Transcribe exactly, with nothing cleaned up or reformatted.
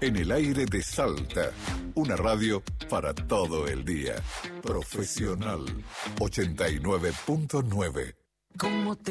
En el aire de Salta, una radio para todo el día. Profesional ochenta y nueve punto nueve. ¿Cómo te